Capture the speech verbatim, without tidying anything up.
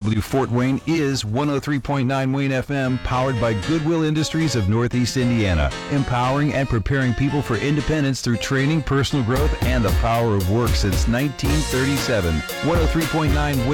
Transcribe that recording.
W Fort Wayne is one oh three point nine Wayne F M, powered by Goodwill Industries of Northeast Indiana, empowering and preparing people for independence through training, personal growth, and the power of work since nineteen thirty-seven. one oh three point nine